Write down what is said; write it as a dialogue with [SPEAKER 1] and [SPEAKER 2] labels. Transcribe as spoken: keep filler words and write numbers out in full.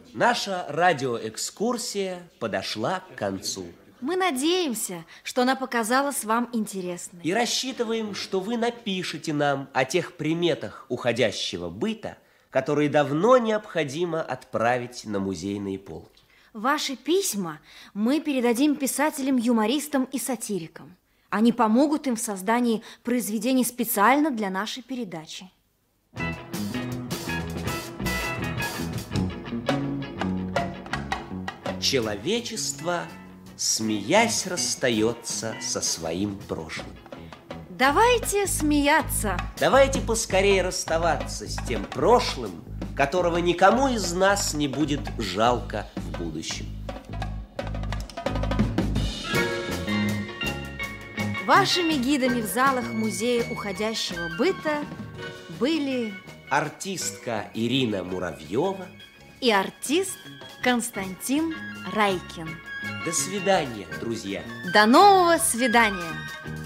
[SPEAKER 1] Наша радиоэкскурсия подошла к концу.
[SPEAKER 2] Мы надеемся, что она показалась вам интересной.
[SPEAKER 1] И рассчитываем, что вы напишете нам о тех приметах уходящего быта, которые давно необходимо отправить на музейные полки.
[SPEAKER 2] Ваши письма мы передадим писателям-юмористам и сатирикам. Они помогут им в создании произведений специально для нашей передачи.
[SPEAKER 1] Человечество, смеясь, расстается со своим прошлым.
[SPEAKER 2] Давайте смеяться.
[SPEAKER 1] Давайте поскорее расставаться с тем прошлым, которого никому из нас не будет жалко в будущем.
[SPEAKER 2] Вашими гидами в залах музея уходящего быта были
[SPEAKER 1] артистка Ирина Муравьева
[SPEAKER 2] и артист Константин Райкин.
[SPEAKER 1] До свидания, друзья.
[SPEAKER 2] До нового свидания.